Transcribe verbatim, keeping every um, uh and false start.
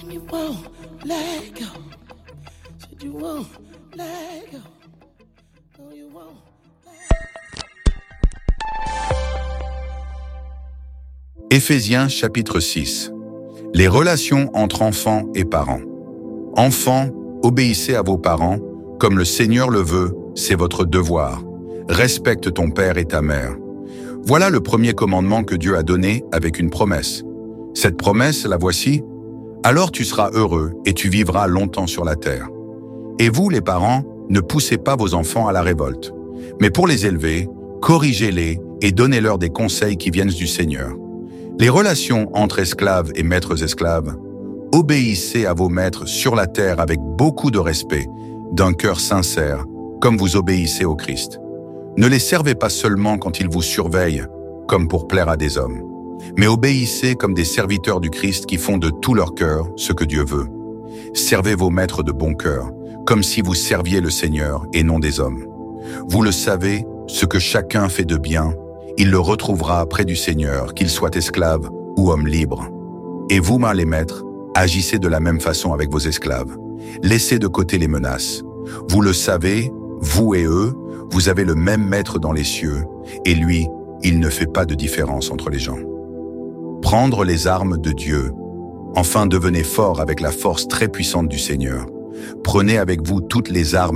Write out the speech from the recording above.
and you won't let go. Said you won't let go. No, you won't let go. Éphésiens chapitre six. Les relations entre enfants et parents. Enfants, obéissez à vos parents, comme le Seigneur le veut, c'est votre devoir. Respecte ton père et ta mère. Voilà le premier commandement que Dieu a donné avec une promesse. Cette promesse, la voici. Alors tu seras heureux et tu vivras longtemps sur la terre. Et vous, les parents, ne poussez pas vos enfants à la révolte. Mais pour les élever, corrigez-les et donnez-leur des conseils qui viennent du Seigneur. Les relations entre esclaves et maîtres esclaves, obéissez à vos maîtres sur la terre avec beaucoup de respect, d'un cœur sincère, comme vous obéissez au Christ. Ne les servez pas seulement quand ils vous surveillent, comme pour plaire à des hommes, mais obéissez comme des serviteurs du Christ qui font de tout leur cœur ce que Dieu veut. Servez vos maîtres de bon cœur, comme si vous serviez le Seigneur et non des hommes. Vous le savez, ce que chacun fait de bien, il le retrouvera près du Seigneur, qu'il soit esclave ou homme libre. Et vous, mains les maîtres, agissez de la même façon avec vos esclaves. Laissez de côté les menaces. Vous le savez, vous et eux, vous avez le même maître dans les cieux, et lui, il ne fait pas de différence entre les gens. Prendre les armes de Dieu. Enfin, devenez forts avec la force très puissante du Seigneur. Prenez avec vous toutes les armes